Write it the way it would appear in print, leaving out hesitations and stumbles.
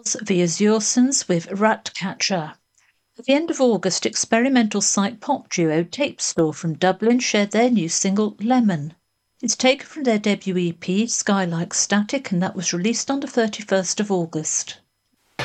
The Azuresons with Ratcatcher. At the end of August, experimental psych pop duo Tape Store from Dublin shared their new single Lemon. It's taken from their debut EP Sky Like Static, and that was released on the 31st of August.